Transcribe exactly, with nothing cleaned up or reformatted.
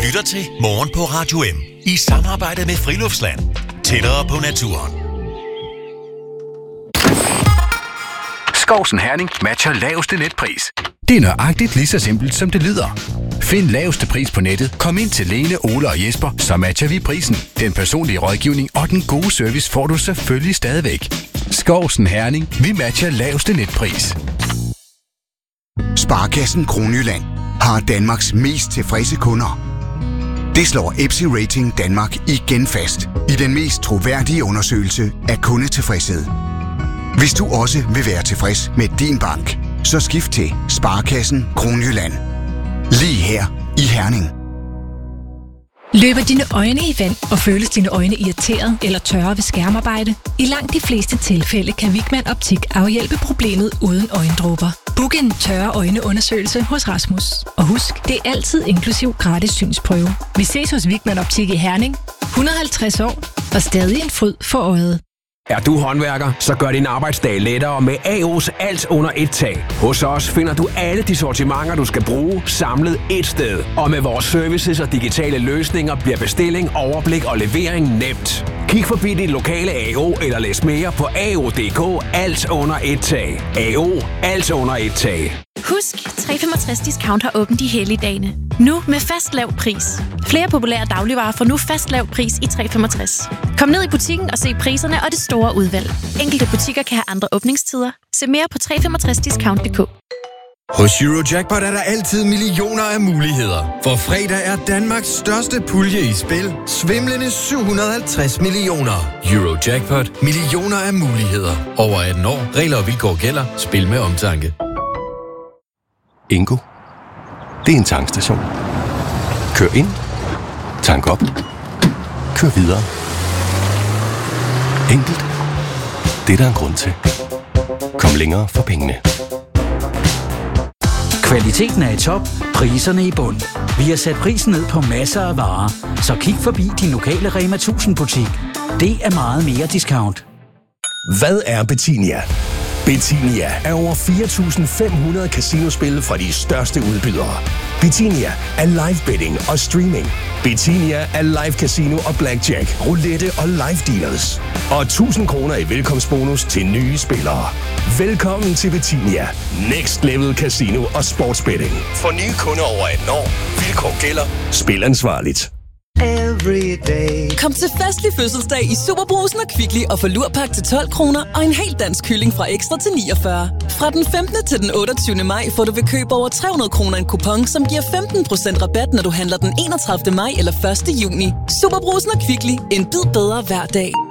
lytter til Morgen på Radio M i samarbejde med Friluftsland. Tættere på naturen. Skovsen Herning matcher laveste netpris. Det er nøjagtigt lige så simpelt, som det lyder. Find laveste pris på nettet, kom ind til Lene, Ole og Jesper, så matcher vi prisen. Den personlige rådgivning og den gode service får du selvfølgelig stadigvæk. Skovsen Herning, vi matcher laveste netpris. Sparekassen Kronjylland har Danmarks mest tilfredse kunder. Det slår Epsi Rating Danmark igen fast i den mest troværdige undersøgelse af kundetilfredshed. Hvis du også vil være tilfreds med din bank, så skift til Sparekassen Kronjylland. Lige her i Herning. Løber dine øjne i vand, og føles dine øjne irriteret eller tørre ved skærmarbejde? I langt de fleste tilfælde kan Wigman Optik afhjælpe problemet uden øjendråber. Book en tørre øjneundersøgelse hos Rasmus. Og husk, det er altid inklusiv gratis synsprøve. Vi ses hos Wigman Optik i Herning. et hundrede og halvtreds år og stadig en fryd for øjet. Er du håndværker, så gør din arbejdsdag lettere med A O's alt under et tag. Hos os finder du alle de sortimenter, du skal bruge, samlet et sted. Og med vores services og digitale løsninger bliver bestilling, overblik og levering nemt. Kig forbi dit lokale A O eller læs mere på A O punktum d k. Alt under et tag. A O. Alt under et tag. Husk, tre femogtres Discount har åbent de hellige dage. Nu med fast lav pris. Flere populære dagligvarer får nu fast lav pris i tre femogtres. Kom ned i butikken og se priserne og det store udvalg. Enkelte butikker kan have andre åbningstider. Se mere på tre femogtres discount punktum d k. Hos Eurojackpot er der altid millioner af muligheder. For fredag er Danmarks største pulje i spil. Svimlende syv hundrede og halvtreds millioner. Eurojackpot. Millioner af muligheder. Over atten år. Regler og vilkår gælder. Spil med omtanke. Ingo. Det er en tankstation. Kør ind. Tank op. Kør videre. Enkelt. Det er der en grund til. Kom længere for pengene. Kvaliteten er i top, priserne i bund. Vi har sat prisen ned på masser af varer, så kig forbi din lokale Rema tusind butik. Det er meget mere discount. Hvad er Betinia? Betinia er over fire tusind fem hundrede casinospil fra de største udbydere. Betinia er live betting og streaming. Betinia er live casino og blackjack, roulette og live dealers. Og tusind kroner i velkomstbonus til nye spillere. Velkommen til Betinia. Next level casino og sportsbetting. For nye kunder over atten år. Vilkår gælder. Spil ansvarligt. Kom til festlig fødselsdag i Superbrusen og Kvickly og få lurpak til tolv kroner og en helt dansk kylling fra Ekstra til niogfyrre. Fra den femtende til den otteogtyvende maj får du ved køb over tre hundrede kroner en kupon, som giver femten procent rabat, når du handler den enogtredivte maj eller første juni. Superbrusen og Kvickly. En bid bedre hver dag.